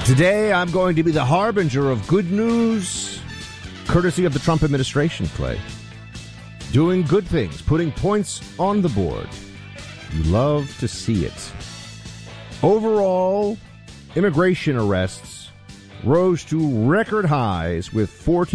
Today, I'm going to be the harbinger of good news, courtesy of the Trump administration, Clay. Doing good things, putting points on the board. You love to see it. Overall, immigration arrests rose to record highs with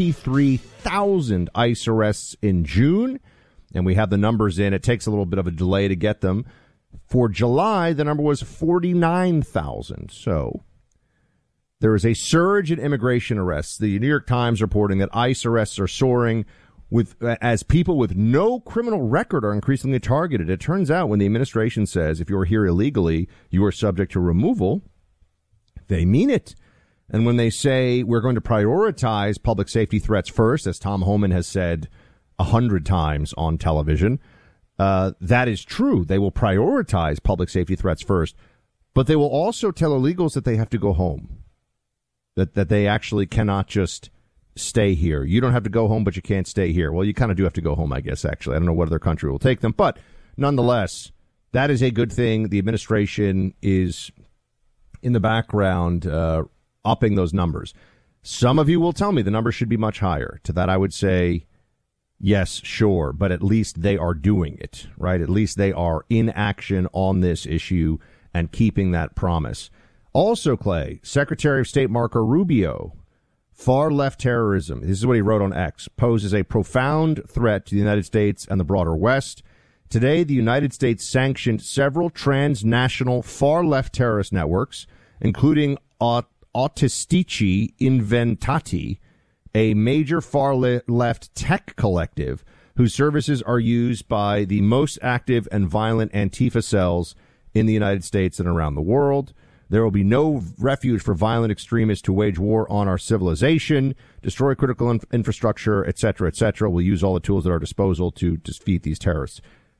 43,000 ICE arrests in June. And we have the numbers in. It takes a little bit of a delay to get them. For July, the number was 49,000. So there is a surge in immigration arrests. The New York Times reporting that ICE arrests are soaring as people with no criminal record are increasingly targeted. It turns out when the administration says if you're here illegally, you are subject to removal, they mean it. And when they say we're going to prioritize public safety threats first, as Tom Homan has said 100 times on television, that is true. They will prioritize public safety threats first, but they will also tell illegals that they have to go home. That they actually cannot just stay here. You don't have to go home, but you can't stay here. Well, you kind of do have to go home, I guess, actually. I don't know what other country will take them. But nonetheless, that is a good thing. The administration is in the background upping those numbers. Some of you will tell me the numbers should be much higher. To that, I would say, yes, sure. But at least they are doing it, right? At least they are in action on this issue and keeping that promise. Also, Clay, Secretary of State Marco Rubio, far-left terrorism, this is what he wrote on X, poses a profound threat to the United States and the broader West. Today, the United States sanctioned several transnational far-left terrorist networks, including Autistici Inventati, a major far-left tech collective whose services are used by the most active and violent Antifa cells in the United States and around the world. There will be no refuge for violent extremists to wage war on our civilization, destroy critical infrastructure, et cetera, et cetera. We'll use all the tools at our disposal to defeat these terrorists.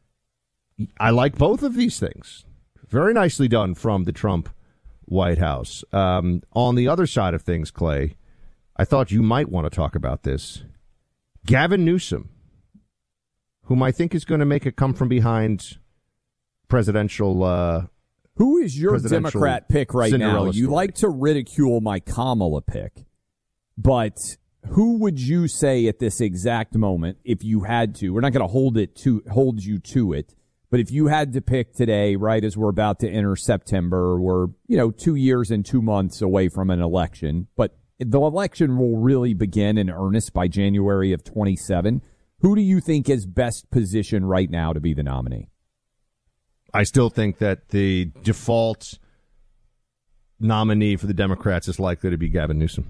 I like both of these things. Very nicely done from the Trump White House. On the other side of things, Clay, I thought you might want to talk about this. Gavin Newsom, whom I think is going to make a come from behind presidential who is your Democrat pick right now? You story. Like to ridicule my Kamala pick, but who would you say at this exact moment, if you had to? We're not going to hold you to it, but if you had to pick today, right as we're about to enter September, we're 2 years and 2 months away from an election, but the election will really begin in earnest by January of 27. Who do you think is best positioned right now to be the nominee? I still think that the default nominee for the Democrats is likely to be Gavin Newsom.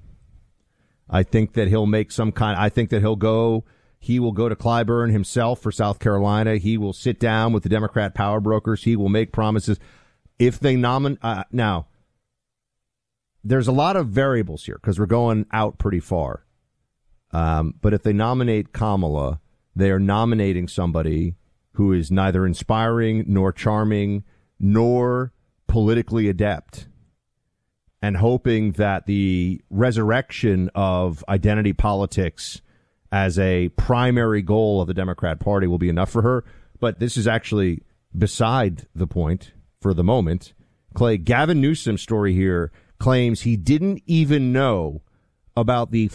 I think that he'll make I think that he will go to Clyburn himself for South Carolina. He will sit down with the Democrat power brokers. He will make promises. If they nominate, now, there's a lot of variables here because we're going out pretty far. But if they nominate Kamala, they are nominating somebody who is neither inspiring nor charming nor politically adept, and hoping that the resurrection of identity politics as a primary goal of the Democrat Party will be enough for her. But this is actually beside the point for the moment. Clay, Gavin Newsom's story here claims he didn't even know about the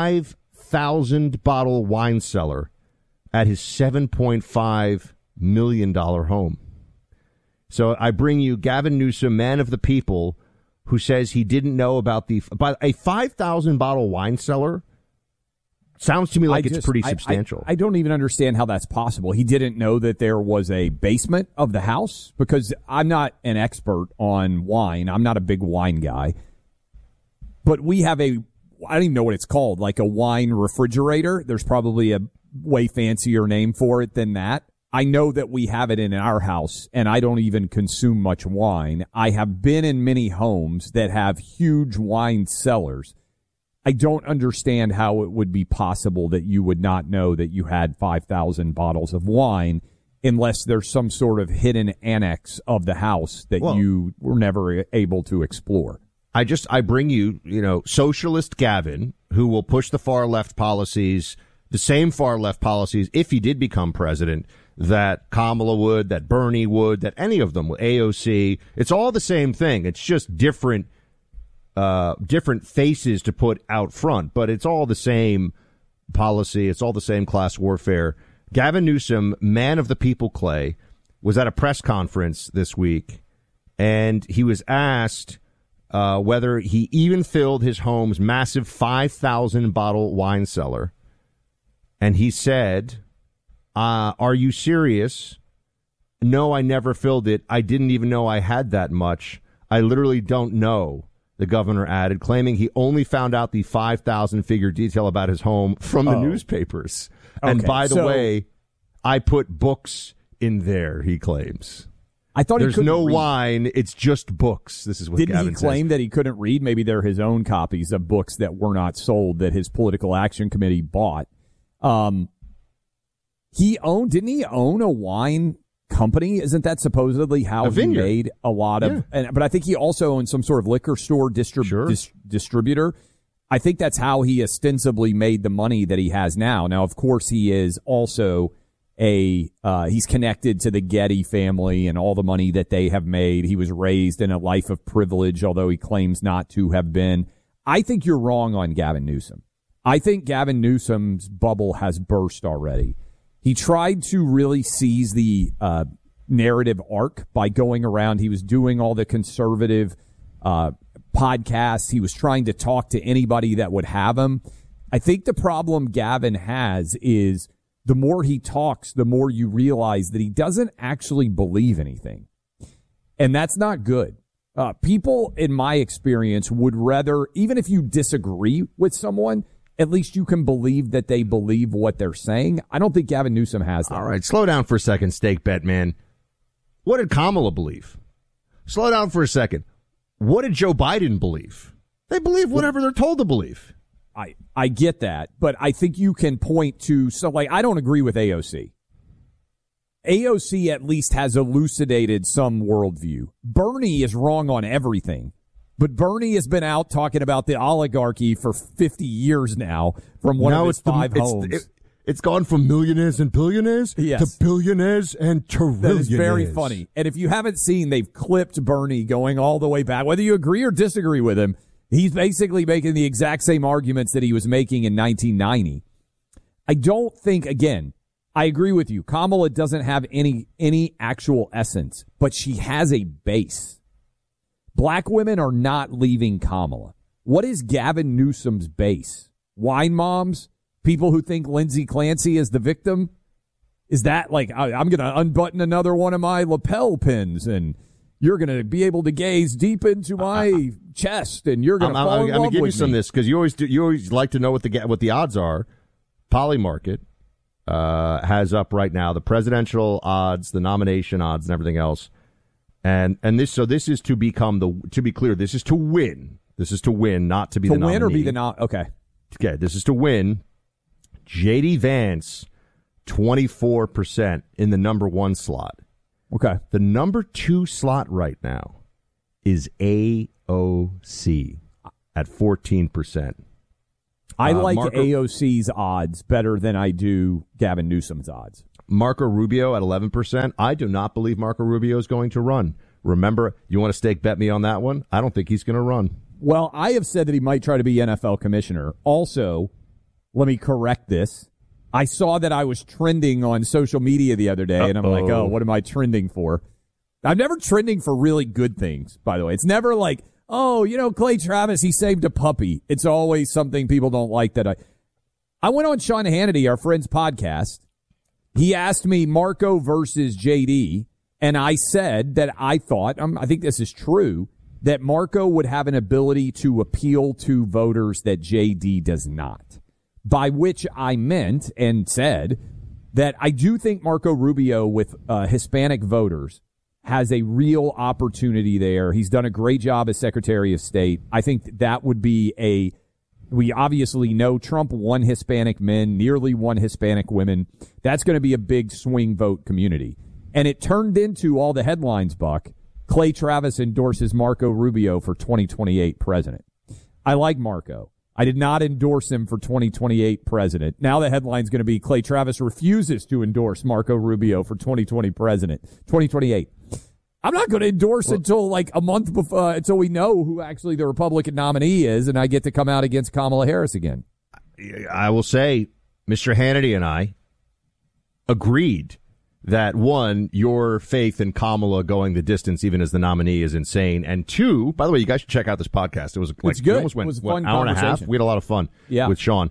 5,000 bottle wine cellar at his $7.5 million home. So I bring you Gavin Newsom, man of the people, who says he didn't know about a 5,000 bottle wine cellar. Sounds to me like it's pretty substantial. I don't even understand how that's possible. He didn't know that there was a basement of the house, because I'm not an expert on wine. I'm not a big wine guy. But we have I don't even know what it's called, like a wine refrigerator. There's probably a way fancier name for it than that. I know that we have it in our house, and I don't even consume much wine. I have been in many homes that have huge wine cellars. I don't understand how it would be possible that you would not know that you had 5,000 bottles of wine unless there's some sort of hidden annex of the house that you were never able to explore. I bring you, socialist Gavin, who will push the far left policies, the same far left policies, if he did become president, that Kamala would, that Bernie would, that any of them, AOC. It's all the same thing. It's just different different faces to put out front, but it's all the same policy. It's all the same class warfare. Gavin Newsom, man of the people, Clay, was at a press conference this week, and he was asked whether he even filled his home's massive 5,000-bottle wine cellar. And he said, are you serious? No, I never filled it. I didn't even know I had that much. I literally don't know, the governor added, claiming he only found out the 5,000 figure detail about his home from the newspapers. Okay, and by the way, I put books in there, he claims. I thought there's no wine, it's just books. This is what Didn't Gavin he claim says. That he couldn't read? Maybe they're his own copies of books that were not sold that his political action committee bought. Didn't he own a wine company? Isn't that supposedly how he made a lot of? Yeah. But I think he also owned some sort of liquor store distributor. I think that's how he ostensibly made the money that he has now. Now, of course, he is also he's connected to the Getty family and all the money that they have made. He was raised in a life of privilege, although he claims not to have been. I think you're wrong on Gavin Newsom. I think Gavin Newsom's bubble has burst already. He tried to really seize the narrative arc by going around. He was doing all the conservative podcasts. He was trying to talk to anybody that would have him. I think the problem Gavin has is the more he talks, the more you realize that he doesn't actually believe anything. And that's not good. People, in my experience, would rather, even if you disagree with someone, at least you can believe that they believe what they're saying. I don't think Gavin Newsom has that. All right, slow down for a second, Steak Bet Man. What did Kamala believe? Slow down for a second. What did Joe Biden believe? They believe whatever they're told to believe. I get that, but I think you can point to, I don't agree with AOC. AOC at least has elucidated some worldview. Bernie is wrong on everything. But Bernie has been out talking about the oligarchy for 50 years now from one of his five homes. It's gone from millionaires and billionaires to billionaires and trillionaires. That is very funny. And if you haven't seen, they've clipped Bernie going all the way back. Whether you agree or disagree with him, he's basically making the exact same arguments that he was making in 1990. I don't think, again, I agree with you. Kamala doesn't have any actual essence, but she has a base. Black women are not leaving Kamala. What is Gavin Newsom's base? Wine moms? People who think Lindsey Clancy is the victim? Is that like, I'm going to unbutton another one of my lapel pins and you're going to be able to gaze deep into my chest and you're going to fall in love with me? I'm going to give you some of this because you always like to know what the odds are. Polymarket has up right now the presidential odds, the nomination odds, and everything else. And this is to be clear, this is to win. This is to win, not to be the nominee. To win or be the okay. Okay, this is to win. J.D. Vance, 24% in the number one slot. Okay. The number two slot right now is AOC at 14%. I like AOC's odds better than I do Gavin Newsom's odds. Marco Rubio at 11%. I do not believe Marco Rubio is going to run. Remember, you want to stake bet me on that one? I don't think he's going to run. Well, I have said that he might try to be NFL commissioner. Also, let me correct this. I saw that I was trending on social media the other day, and I'm like, oh, what am I trending for? I'm never trending for really good things, by the way. It's never like, oh, Clay Travis, he saved a puppy. It's always something people don't like that I went on Sean Hannity, our friend's podcast. He asked me Marco versus JD, and I said that I thought, I think this is true, that Marco would have an ability to appeal to voters that JD does not. By which I meant and said that I do think Marco Rubio with Hispanic voters has a real opportunity there. He's done a great job as Secretary of State. I think that would be we obviously know Trump won Hispanic men, nearly won Hispanic women. That's going to be a big swing vote community. And it turned into all the headlines, Buck. Clay Travis endorses Marco Rubio for 2028 president. I like Marco. I did not endorse him for 2028 president. Now the headline's going to be Clay Travis refuses to endorse Marco Rubio for 2028. I'm not going to endorse until like a month before, until we know who actually the Republican nominee is, and I get to come out against Kamala Harris again. I will say, Mr. Hannity and I agreed that, one, your faith in Kamala going the distance, even as the nominee, is insane. And two, by the way, you guys should check out this podcast. It was like, it's good. Almost went, it was a fun hour and a half. conversation. We had a lot of fun with Sean.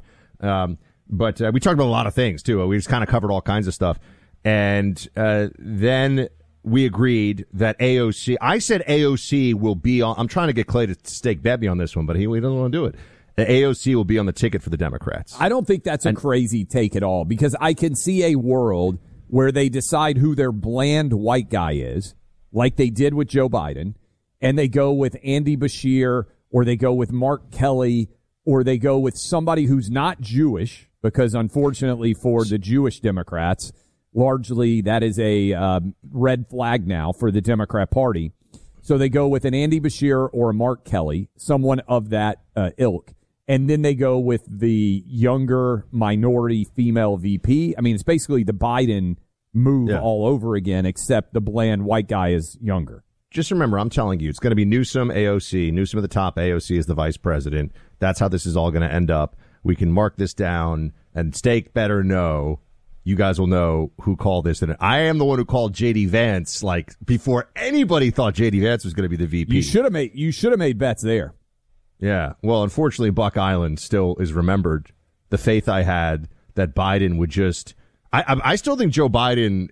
But we talked about a lot of things, too. We just kind of covered all kinds of stuff. And then we agreed that AOC, I said AOC will be on, I'm trying to get Clay to stake bet me on this one, but he doesn't want to do it. AOC will be on the ticket for the Democrats. I don't think that's a crazy take at all, because I can see a world where they decide who their bland white guy is, like they did with Joe Biden, and they go with Andy Beshear, or they go with Mark Kelly, or they go with somebody who's not Jewish, because unfortunately for the Jewish Democrats, largely that is a red flag now for the Democrat Party. So they go with an Andy Beshear or a Mark Kelly, someone of that ilk. And then they go with the younger minority female VP. I mean, it's basically the Biden move all over again, except the bland white guy is younger. Just remember, I'm telling you, it's going to be Newsom, AOC. Newsom at the top, AOC is the vice president. That's how this is all going to end up. We can mark this down, and Stake better know. You guys will know who called this. And I am the one who called J.D. Vance, like, before anybody thought J.D. Vance was going to be the VP. You should have made bets there. Yeah. Well, unfortunately, Buck Island still is remembered. The faith I had that Biden would just, I still think Joe Biden,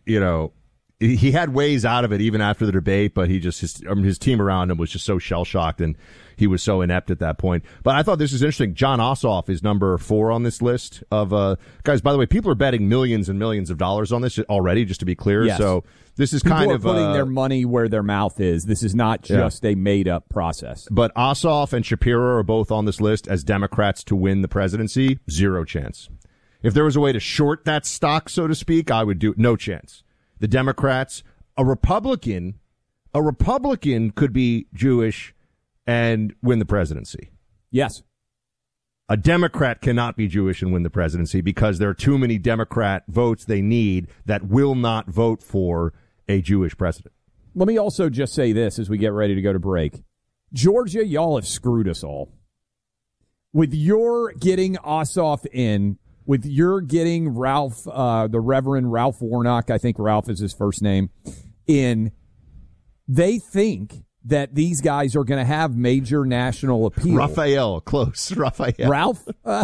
he had ways out of it even after the debate, but his team around him was just so shell shocked, and he was so inept at that point. But I thought this was interesting. John Ossoff is number 4 on this list of guys. By the way, people are betting millions and millions of dollars on this already, just to be clear. Yes. So this is people kind are of putting their money where their mouth is. This is not just a made up process. But Ossoff and Shapiro are both on this list as Democrats to win the presidency. 0 chance. If there was a way to short that stock, so to speak, I would do it. No chance. The Democrats, a Republican could be Jewish and win the presidency. Yes. A Democrat cannot be Jewish and win the presidency because there are too many Democrat votes they need that will not vote for a Jewish president. Let me also just say this as we get ready to go to break. Georgia, y'all have screwed us all. With your getting Ossoff in, with your getting Ralph, the Reverend Ralph Warnock, I think Ralph is his first name, in, they think that these guys are going to have major national appeal. Raphael, close. Raphael. Ralph?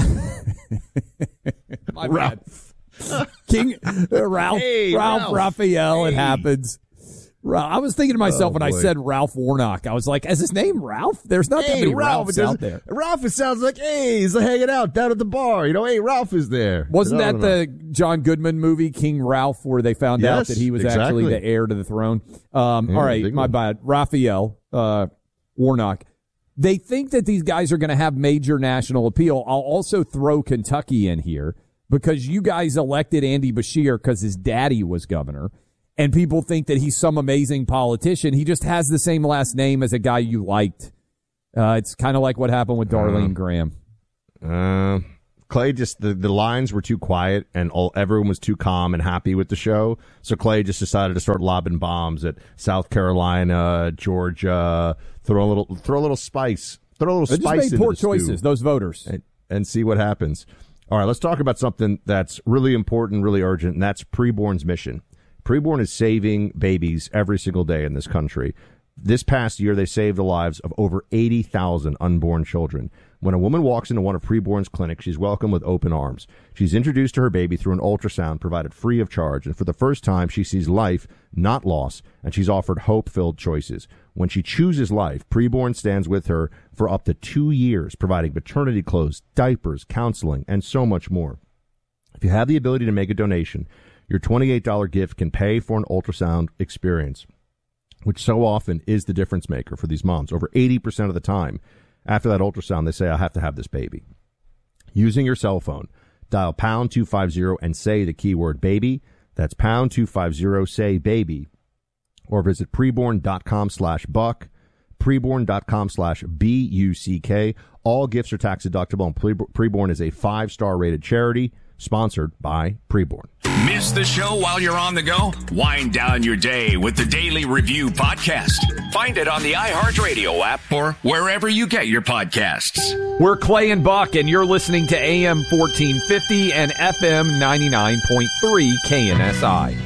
My Ralph. King Ralph. Hey, Ralph. Raphael, hey. It happens. I was thinking to myself when I said Ralph Warnock, I was like, is his name Ralph? There's not that many Ralphs out there. Ralph, it sounds like, hey, he's hanging out down at the bar. Hey, Ralph is there. Wasn't that the John Goodman movie, King Ralph, where they found out that he was actually the heir to the throne? All right, my bad. Raphael, Warnock. They think that these guys are going to have major national appeal. I'll also throw Kentucky in here because you guys elected Andy Beshear because his daddy was governor. And people think that he's some amazing politician. He just has the same last name as a guy you liked. It's kind of like what happened with Darlene Graham. Clay just, the lines were too quiet and everyone was too calm and happy with the show. So Clay just decided to start lobbing bombs at South Carolina, Georgia, throw a little spice. Throw a little spice into the stew. They just made poor choices, those voters. And see what happens. All right, let's talk about something that's really important, really urgent, and that's Preborn's mission. Preborn is saving babies every single day in this country. This past year, they saved the lives of over 80,000 unborn children. When a woman walks into one of Preborn's clinics, she's welcomed with open arms. She's introduced to her baby through an ultrasound provided free of charge. And for the first time, she sees life, not loss, and she's offered hope-filled choices. When she chooses life, Preborn stands with her for up to 2 years, providing maternity clothes, diapers, counseling, and so much more. If you have the ability to make a donation, your $28 gift can pay for an ultrasound experience, which so often is the difference maker for these moms. Over 80% of the time, after that ultrasound, they say, I have to have this baby. Using your cell phone, dial pound 250 and say the keyword baby. That's pound 250, say baby. Or visit preborn.com/buck, preborn.com/BUCK. All gifts are tax deductible, and Preborn is a 5-star rated charity sponsored by Preborn. Miss miss the show while you're on the go? Wind down your day with the Daily Review podcast. Find it on the iHeartRadio app or wherever you get your podcasts. We're Clay and Buck, and you're listening to AM 1450 and FM 99.3 KNSI.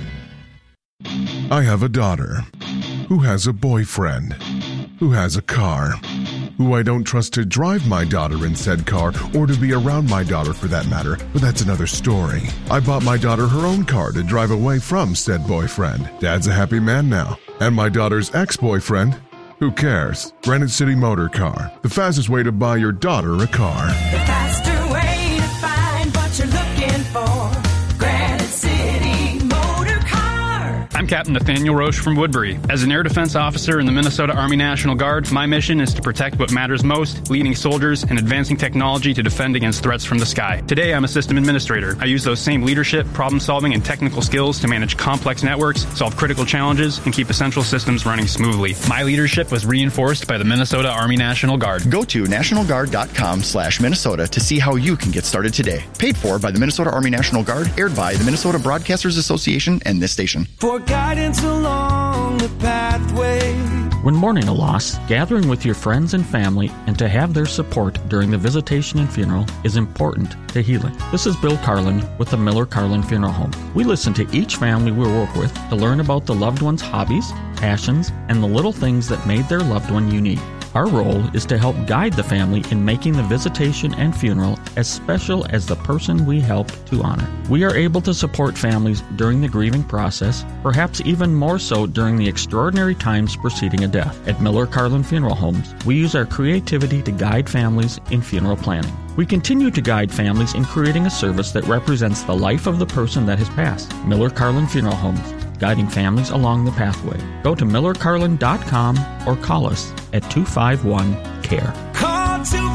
I have a daughter who has a boyfriend who has a car who I don't trust to drive my daughter in said car or to be around my daughter for that matter, but that's another story. I bought my daughter her own car to drive away from said boyfriend. Dad's a happy man now. And my daughter's ex-boyfriend? Who cares? Granite City Motor Car, the fastest way to buy your daughter a car. The faster way to find what you're looking for. Granite City Motor Car. I'm Captain Nathaniel Roche from Woodbury. As an air defense officer in the Minnesota Army National Guard, my mission is to protect what matters most, leading soldiers and advancing technology to defend against threats from the sky. Today, I'm a system administrator. I use those same leadership, problem-solving, and technical skills to manage complex networks, solve critical challenges, and keep essential systems running smoothly. My leadership was reinforced by the Minnesota Army National Guard. Go to nationalguard.com/Minnesota to see how you can get started today. Paid for by the Minnesota Army National Guard, aired by the Minnesota Broadcasters Association and this station. For guidance along the pathway. When mourning a loss, gathering with your friends and family and to have their support during the visitation and funeral is important to healing. This is Bill Carlin with the Miller Carlin Funeral Home. We listen to each family we work with to learn about the loved one's hobbies, passions, and the little things that made their loved one unique. Our role is to help guide the family in making the visitation and funeral as special as the person we help to honor. We are able to support families during the grieving process, perhaps even more so during the extraordinary times preceding a death. At Miller Carlin Funeral Homes, we use our creativity to guide families in funeral planning. We continue to guide families in creating a service that represents the life of the person that has passed. Miller Carlin Funeral Homes, guiding families along the pathway. Go to millercarlin.com or call us at 251-CARE. Call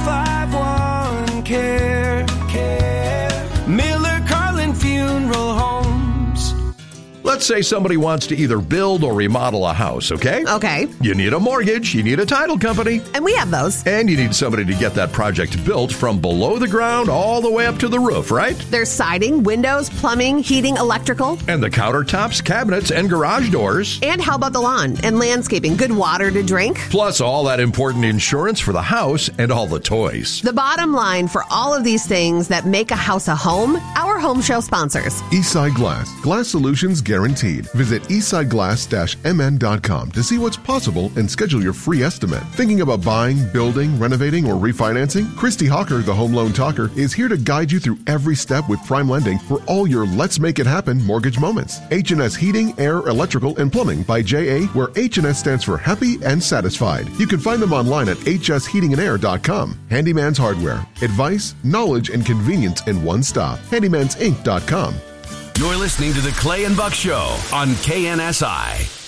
251-CARE. Miller Carlin Funeral Homes. Let's say somebody wants to either build or remodel a house, okay? Okay. You need a mortgage, you need a title company. And we have those. And you need somebody to get that project built from below the ground all the way up to the roof, right? There's siding, windows, plumbing, heating, electrical. And the countertops, cabinets, and garage doors. And how about the lawn and landscaping? Good water to drink. Plus all that important insurance for the house and all the toys. The bottom line for all of these things that make a house a home, our home show sponsors. Eastside Glass. Glass solutions guaranteed. Visit eastsideglass-mn.com to see what's possible and schedule your free estimate. Thinking about buying, building, renovating, or refinancing? Christy Hawker, the Home Loan Talker, is here to guide you through every step with Prime Lending for all your Let's Make It Happen mortgage moments. H&S Heating, Air, Electrical, and Plumbing by J.A., where H&S stands for Happy and Satisfied. You can find them online at hsheatingandair.com. Handyman's Hardware. Advice, knowledge, and convenience in one stop. handymansinc.com. You're listening to the Clay and Buck Show on KNSI.